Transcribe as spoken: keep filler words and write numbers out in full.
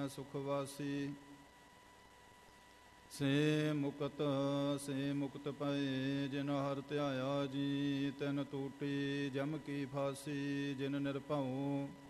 ਮੈਂ ਸੁਖ ਵਾਸੀ। ਸੇ ਮੁਕਤ ਸੇ ਮੁਕਤ ਪਏ ਜਿਨ ਹਰਿ ਧਿਆਇਆ ਜੀ। ਤਿਨ ਟੂਟੀ ਜਮ ਕੀ ਫਾਸੀ। ਜਿਨ ਨਿਰਭਉ